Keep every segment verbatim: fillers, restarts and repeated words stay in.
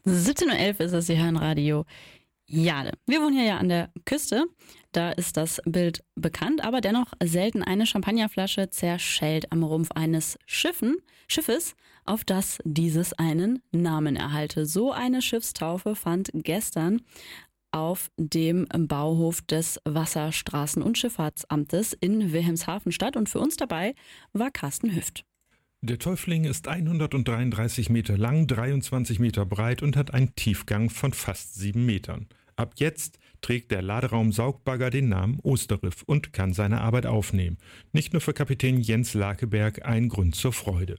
siebzehn Uhr elf ist es, Sie hören Radio Jade. Wir wohnen hier ja an der Küste, da ist das Bild bekannt, aber dennoch selten eine Champagnerflasche zerschellt am Rumpf eines Schiffen, Schiffes, auf das dieses einen Namen erhalte. So eine Schiffstaufe fand gestern auf dem Bauhof des Wasserstraßen- und Schifffahrtsamtes in Wilhelmshaven statt und für uns dabei war Carsten Hüft. Der Täufling ist hundertdreiunddreißig Meter lang, dreiundzwanzig Meter breit und hat einen Tiefgang von fast sieben Metern. Ab jetzt trägt der Laderaum-Saugbagger den Namen Osterriff und kann seine Arbeit aufnehmen. Nicht nur für Kapitän Jens Lakeberg ein Grund zur Freude.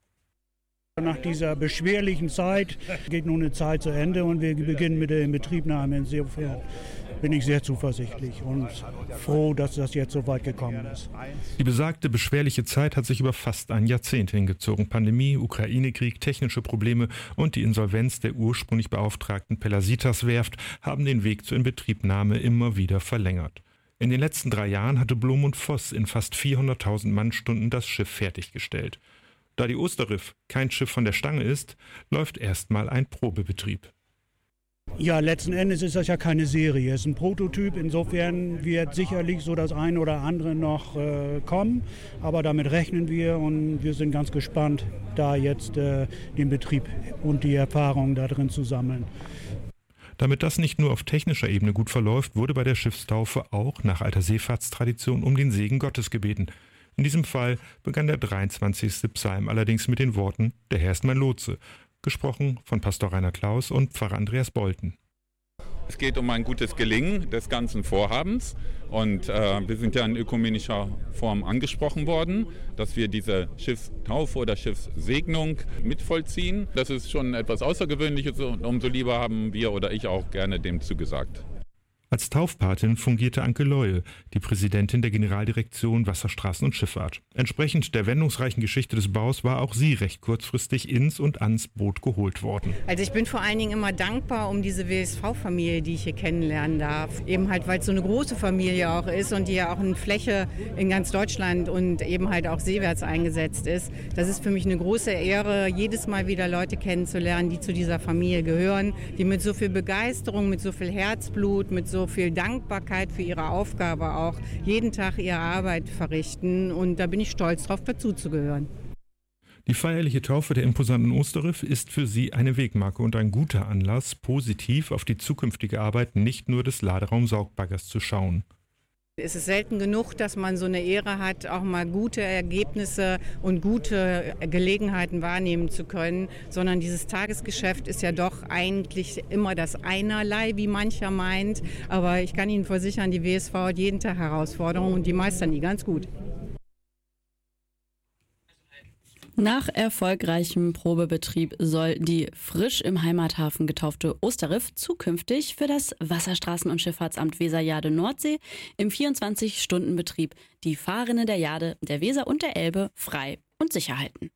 Nach dieser beschwerlichen Zeit geht nun eine Zeit zu Ende und wir beginnen mit der Inbetriebnahme. Insofern bin ich sehr zuversichtlich und froh, dass das jetzt so weit gekommen ist. Die besagte beschwerliche Zeit hat sich über fast ein Jahrzehnt hingezogen. Pandemie, Ukraine-Krieg, technische Probleme und die Insolvenz der ursprünglich beauftragten Pelasitas-Werft haben den Weg zur Inbetriebnahme immer wieder verlängert. In den letzten drei Jahren hatte Blom und Voss in fast vierhunderttausend Mannstunden das Schiff fertiggestellt. Da die Osterriff kein Schiff von der Stange ist, läuft erstmal ein Probebetrieb. Ja, letzten Endes ist das ja keine Serie, es ist ein Prototyp. Insofern wird sicherlich so das eine oder andere noch äh, kommen. Aber damit rechnen wir und wir sind ganz gespannt, da jetzt äh, den Betrieb und die Erfahrungen da drin zu sammeln. Damit das nicht nur auf technischer Ebene gut verläuft, wurde bei der Schiffstaufe auch nach alter Seefahrtstradition um den Segen Gottes gebeten. In diesem Fall begann der dreiundzwanzigste Psalm allerdings mit den Worten »Der Herr ist mein Lotse«, gesprochen von Pastor Rainer Klaus und Pfarrer Andreas Bolten. Es geht um ein gutes Gelingen des ganzen Vorhabens und äh, wir sind ja in ökumenischer Form angesprochen worden, dass wir diese Schiffstaufe oder Schiffssegnung mitvollziehen. Das ist schon etwas Außergewöhnliches und umso lieber haben wir oder ich auch gerne dem zugesagt. Als Taufpatin fungierte Anke Leue, die Präsidentin der Generaldirektion Wasserstraßen und Schifffahrt. Entsprechend der wendungsreichen Geschichte des Baus war auch sie recht kurzfristig ins und ans Boot geholt worden. Also ich bin vor allen Dingen immer dankbar um diese W S V-Familie, die ich hier kennenlernen darf. Eben halt, weil es so eine große Familie auch ist und die ja auch in Fläche in ganz Deutschland und eben halt auch seewärts eingesetzt ist. Das ist für mich eine große Ehre, jedes Mal wieder Leute kennenzulernen, die zu dieser Familie gehören, die mit so viel Begeisterung, mit so viel Herzblut, mit so viel Dankbarkeit für ihre Aufgabe auch jeden Tag ihre Arbeit verrichten und da bin ich stolz drauf, dazuzugehören. Die feierliche Taufe der imposanten Osterriff ist für sie eine Wegmarke und ein guter Anlass, positiv auf die zukünftige Arbeit nicht nur des Laderaum-Saugbaggers zu schauen. Es ist selten genug, dass man so eine Ehre hat, auch mal gute Ergebnisse und gute Gelegenheiten wahrnehmen zu können, sondern dieses Tagesgeschäft ist ja doch eigentlich immer das Einerlei, wie mancher meint. Aber ich kann Ihnen versichern, die W S V hat jeden Tag Herausforderungen und die meistern die ganz gut. Nach erfolgreichem Probebetrieb soll die frisch im Heimathafen getaufte Osterriff zukünftig für das Wasserstraßen- und Schifffahrtsamt Weser-Jade-Nordsee im vierundzwanzig Stunden Betrieb die Fahrrinne der Jade, der Weser und der Elbe frei und sicher halten.